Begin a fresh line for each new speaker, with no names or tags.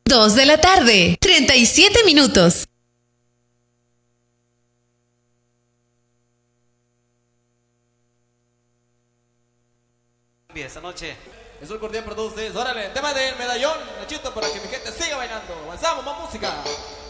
2 de la tarde, 37 minutos.
Esta noche es un cordial para todos ustedes. Órale, tema del medallón, Nachito, para que mi gente siga bailando. Avanzamos, más música.